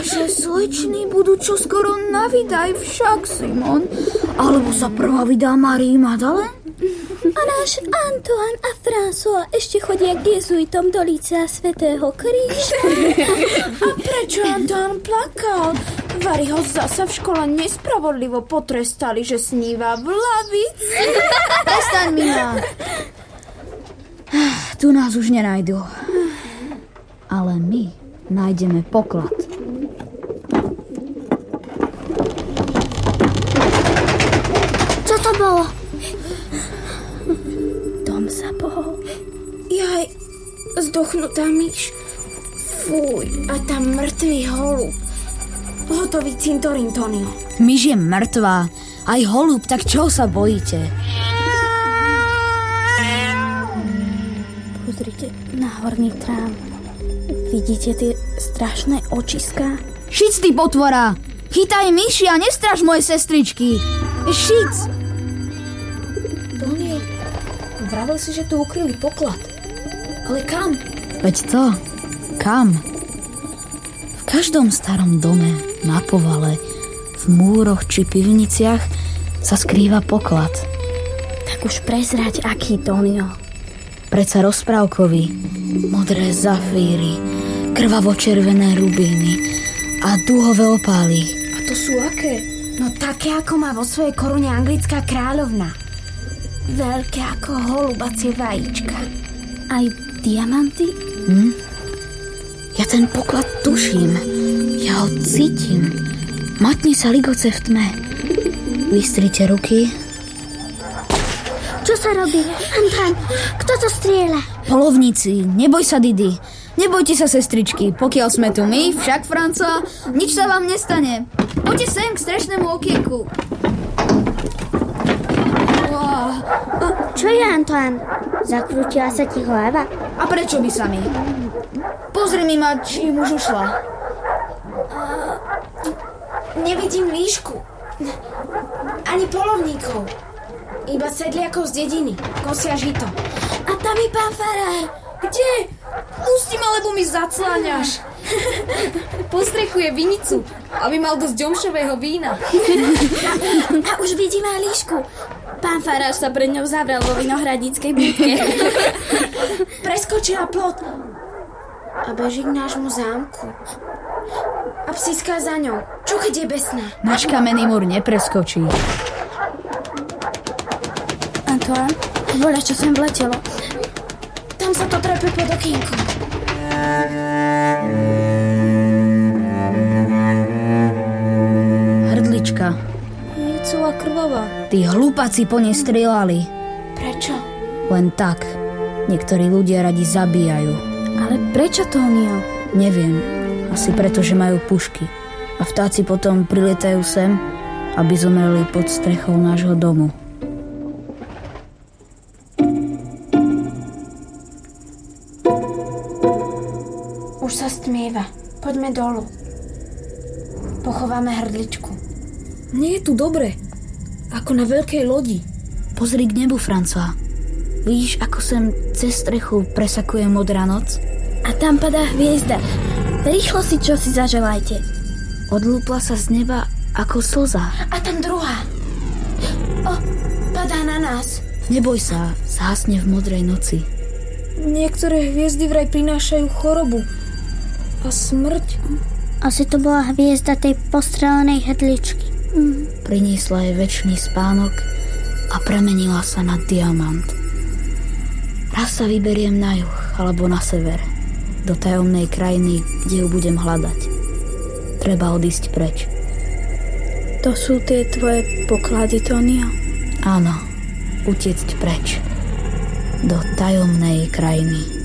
Naše slečny budú čoskoro na vydaj však, Simon. Alebo sa prvá vydá Marie Madeleine? A náš Antoine a François ešte chodia k jezuitom do Lícea Svätého Kríža. A prečo Antoine plakal? Vari ho zasa v škole nespravodlivo potrestali, že sníva v lavici. Prestaň, Mina. Tu nás už nenajdu. Ale my nájdeme poklad. Čo to bolo? Dom sa pohol. Jaj, zdochnutá myš. Fuj, a tam mŕtvý holub. Hotový cintorín, Tonio. Myš je mŕtvá. Aj holub, tak čo sa bojíte? Pozrite na horný trám. Vidíte tie strašné očiská? Šic, ty potvora! Chytaj myši a nestraž moje sestričky! Šic! Tonio, vravel si, že tu ukryli poklad. Ale kam? Veď to, kam? V každom starom dome, na povale, v múroch či pivniciach sa skrýva poklad. Tak už prezrať, aký, Tonio. Predsa rozprávkový, modré zafíry, krvavo-červené rubíny a dúhové opály. A to sú aké? No také, ako má vo svojej korune anglická kráľovna. Veľké ako holubacie vajíčka. Aj diamanty? Ja ten poklad tuším. Ja ho cítim. Matni sa ligoce v tme. Vystrite ruky. Čo sa robí? Antoine, kto to strieľa? Polovníci, neboj sa, Didi. Nebojte sa, sestričky. Pokiaľ sme tu my, však Francois, nič sa vám nestane. Poďte sem k strešnému okienku. Čo je, Antoine? Zakrútila sa ti hlava? A prečo by sa mi? Pozri mi ma, či im už ušla. Nevidím líšku. Ani polovníkov. Iba sedliakov z dediny. Kosia žito. A tam je pán farár. Kde? Pusti ma, lebo mi zacláňaš. Postrekuje vinicu, aby mal dosť ďomšového vína. A už vidíme aj líšku. Pán farár sa pred ňou zavrel vo vinohradníckej budke. Preskočila plot a beží k nášmu zámku. A psíska za ňou. Čo keď je besná? Náš kamenný múr nepreskočí. Antoine, voľaš, čo sem vletelo. Tam sa to trepe pod okienkom. Hrdlička. Je celá krvavá. Tí hlúpaci po nej strieľali. Prečo? Len tak. Niektorí ľudia radi zabíjajú. Ale prečo, Tonio? Neviem. Asi preto, že majú pušky. A vtáci potom priletajú sem, aby zomreli pod strechou nášho domu. Už sa stmieva. Poďme dolu. Pochováme hrdličku. Nie je tu dobre. Ako na veľkej lodi. Pozri k nebu, François. Vidíš, ako sem cez strechu presakuje modrá noc? A tam padá hviezda. Rýchlo si čo si zaželajte. Odlúpla sa z neba ako slza. A tam druhá. Padá na nás. Neboj sa, zhasne v modrej noci. Niektoré hviezdy vraj prinášajú chorobu. A smrť. Asi to bola hviezda tej postrelenej hrdličky. Priniesla jej večný spánok a premenila sa na diamant. Raz sa vyberiem na juh alebo na sever, do tajomnej krajiny, kde ju budem hľadať. Treba odísť preč. To sú tie tvoje poklady, Tonio? Áno, utiecť preč. Do tajomnej krajiny.